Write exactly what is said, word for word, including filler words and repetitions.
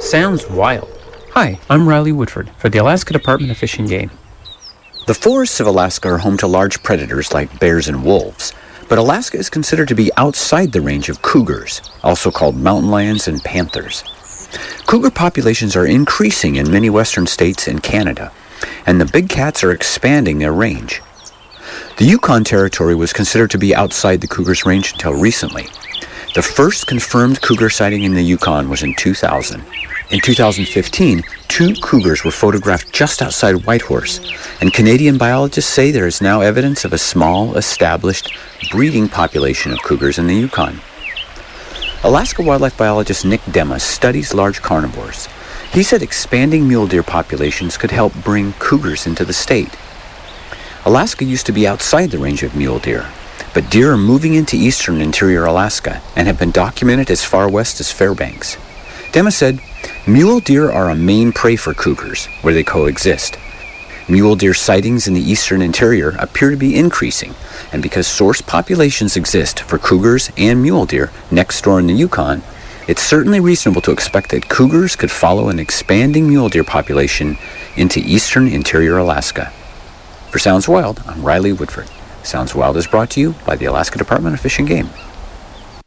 Sounds wild. Hi, I'm Riley Woodford for the Alaska Department of Fish and Game. The forests of Alaska are home to large predators like bears and wolves, but Alaska is considered to be outside the range of cougars, also called mountain lions and panthers. Cougar populations are increasing in many western states and Canada, and the big cats are expanding their range. The Yukon Territory was considered to be outside the cougar's range until recently. The first confirmed cougar sighting in the Yukon was in two thousand. In two thousand fifteen, two cougars were photographed just outside Whitehorse, and Canadian biologists say there is now evidence of a small, established breeding population of cougars in the Yukon. Alaska wildlife biologist Nick Demas studies large carnivores. He said expanding mule deer populations could help bring cougars into the state. Alaska used to be outside the range of mule deer, but deer are moving into eastern interior Alaska and have been documented as far west as Fairbanks. Demas said, mule deer are a main prey for cougars, where they coexist. Mule deer sightings in the eastern interior appear to be increasing, and because source populations exist for cougars and mule deer next door in the Yukon, it's certainly reasonable to expect that cougars could follow an expanding mule deer population into eastern interior Alaska. For Sounds Wild, I'm Riley Woodford. Sounds Wild is brought to you by the Alaska Department of Fish and Game.